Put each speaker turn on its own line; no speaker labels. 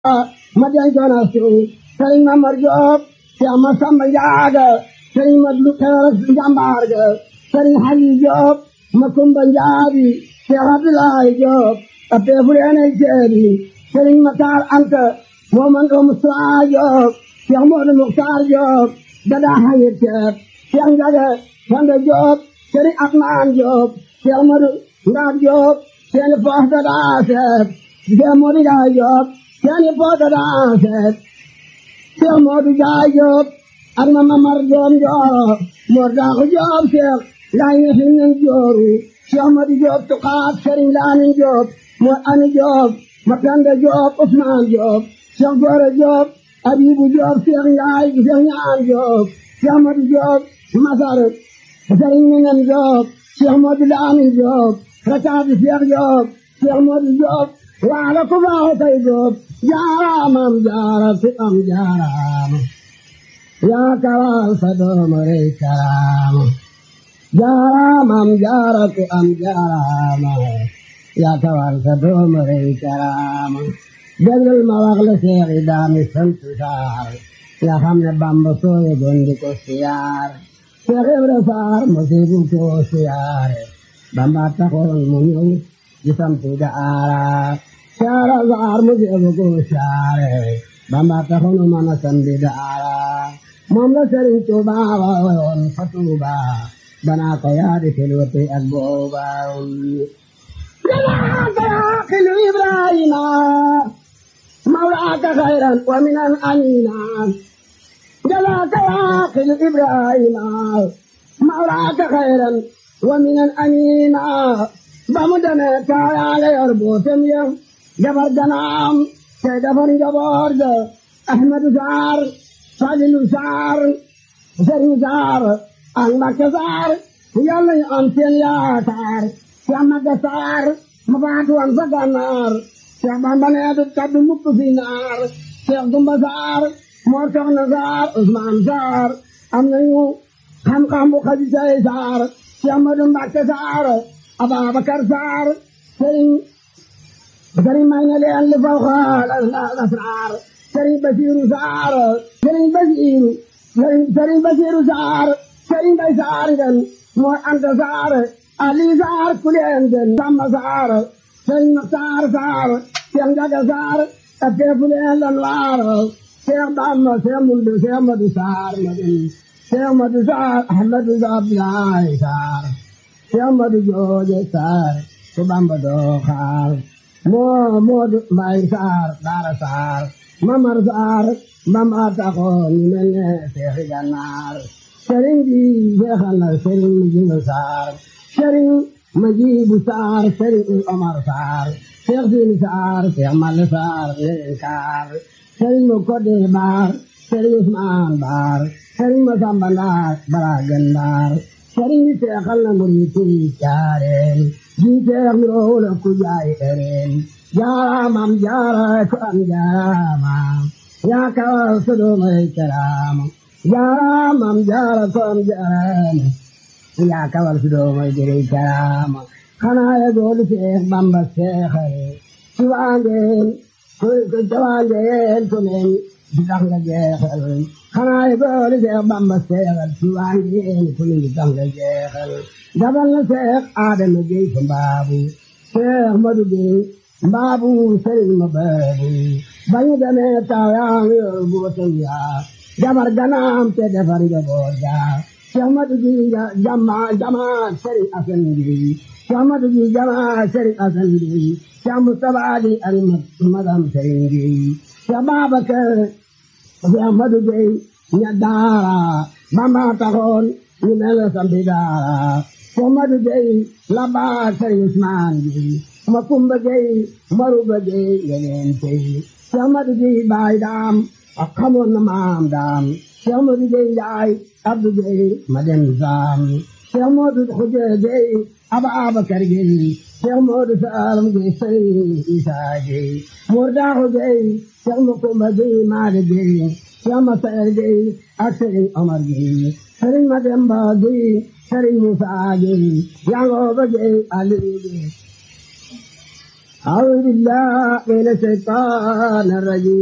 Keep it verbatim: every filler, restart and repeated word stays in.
ma dencoon a suuf sëriñ Mamar Joob Seex Masamba Njaaga sëriñ Madlu Xeeras njàmbaar ga sëriñ Xali Joob ma kumba njaabi Seex Abdulaay Joob a peefu leenay ceebi sëriñ Mataar Anta moo man ko Musaa Joob Seex Moodu Muxtaar Joob dadaa xayir ceeb Seex Njaga Fanda Joob sëriñ Atmaan Joob Seex Moodu Ndaat Joob seeni poos dadaa seeb Seex Moodu Njaay Joob seeni poos dadaa seeb Seex Moodu Njaay Joob ak ma Mamar Joob Joob Moor Daaxu Joob Seex laay ñexin nañ jooru Seex Moodu Joob tuqaat sëriñ Laamin Joob Moor Ani Joob ma Penda Joob Usmaan Joob Seex Goore Joob Abibu Joob Seex Njaay Seex Ñaan Joob Seex Moodu Joob Masar sëriñ Minam Joob Seex Moodu Laamin Joob rakaati Seex Joob Seex Moodu Joob waala ku baaxu tay Joob jaaraamam jaara ku am jaaraama yaa kawal sa dooma rey karaama jaaraamam jaara ku am jaaraama yaa kawal sa dooma rey karaama déglul ma wax la Seex yi daami sant Saar nga xam ne Bamba sooye gondi ko siyaar Seex Ibra Saar mo siibu ko siyaare Bamba taxoon mu ñëw di sampi daara Saara Saar mu siibu ko siyaare Bamba taxoon mu mën a sampi daara moom la Sëriñ Tuuba woon fa Tuuba banaa ko yaadi xilwati ak booba janaa ko yaa xilu Ibrahima mawlaaka xayran wa minan amina جزاك يا أخي إبراهيم مولاك خيرا ومن الأمين بمدنك يا ليربوتم يا جبر جنام سيدفن جبر أحمد زار فضل زار زري زار أنبك زار يلا أنتين يا زار سيامك زار مبادو أنفق النار سيامك بنياد تدمك في نار سيامك بزار Moor Soxna Saar Usmaan Saar am nañu xam-xam bu xaji say Saar si Amadu Mbàkke Saar Ababakar Saar sëriñ sëriñ may na leen li faw xaal asraar sëriñ Basiiru Saar sëriñ Basiiru sëriñ Basiiru Saar sëriñ Bay Saar ngeen Moor Anta Saar Ali Saar kuleen ngeen Samba Saar sëriñ Maxtaar Saar Seex Njaga Saar a teefu leen lan waar Seex Bamba Seex Mundu Seex Madu Saar Madu Seex Madu Saar Ahmadu Abdoulaye Saar Seex Madu Jooje Saar su Bamba doo xaar moo Moodu Mbay Saar Daara Saar Mamar Saar Bamba taxoon ñu mel ne Seexi Gànnaar sëriñ bi seexal na sëriñ Mujibu Saar sëriñ Mujibu Saar sëriñ Omar Saar Seex Siini Saar Seex Malle Saar leen kaar sëriñ mu kodde baar sëriñ Usmaan baar sëriñ ma samba ndaar bara gën baar sëriñ bi seexal na murid yi jaareen ji seex mi rool ku jaay ereen jaaraamam jaara ko am jaaraama yaa kawal sa doomay karaama jaaraamam jaara ko am jaaraama yaa kawal sa doomay jëriñ karaama xanaa ya goolu Seex Bamba seexal ci waangeen ko jawaangeen ko nen di tax nga jeexal xanaa yi goolu Seex Bamba seexal ci waangeen ko nen di tax nga jeexal dabal na Seex Adama Gey fa mbaabu Seex Madu Gey mbaabu sëriñ ma baabu bañu demee taw yaa ngi yor bootam yaa jabar ganaam te defar njaboot yaa Seex Madu Gey jama jama sëriñ Asan Gey Seex Madu Gey jama sëriñ Asan Gey Seex Mustafaa Ali ak madam sëriñ Gey Seex Babakar Seex Madu Gey ña daara Bamba taxoon ñu mel sampi daara Seex Madu Gey la baa sëriñ Usmaan Gey ma kumba Gey maruba Gey yeneen tey Seex Madu Gey baay daam ak xamoon na maam daam Seex Madu Gey Njaay Abdu Gey ma dem saam Seex Moodu Xuja Gey Ababakar Gey Seex Moodu Saalum Gey sëriñ Isaa Gey Moor Daaxu Gey Seex Makumba Gey Maade Gey Seex Masayer Gey ak sëriñ Omar Gey sëriñ Mademba Gey sëriñ Musaa Gey Yangooba Gey Aliyu Gey أعوذ بالله من الشيطان الرجيم